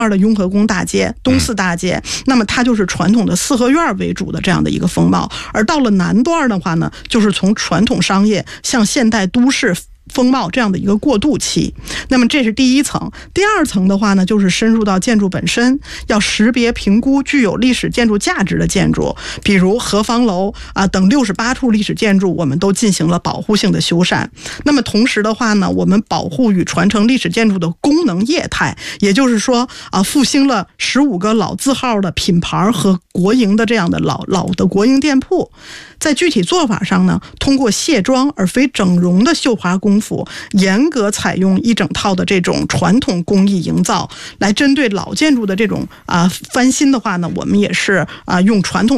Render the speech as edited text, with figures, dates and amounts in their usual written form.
的雍和宫大街、东四大街，那么它就是传统的四合院为主的这样的一个风貌。而到了南段的话呢，就是从传统商业向现代都市风貌这样的一个过渡期。那么这是第一层。第二层的话呢，就是深入到建筑本身，要识别评估具有历史建筑价值的建筑，比如河坊楼等68处历史建筑，我们都进行了保护性的修缮。那么同时的话呢，我们保护与传承历史建筑的功能业态，也就是说复兴了15个老字号的品牌和国营的这样的老的国营店铺。在具体做法上呢，通过卸妆而非整容的绣花功夫，严格采用一整套的这种传统工艺营造，来针对老建筑的这种翻新的话呢，我们也是用传统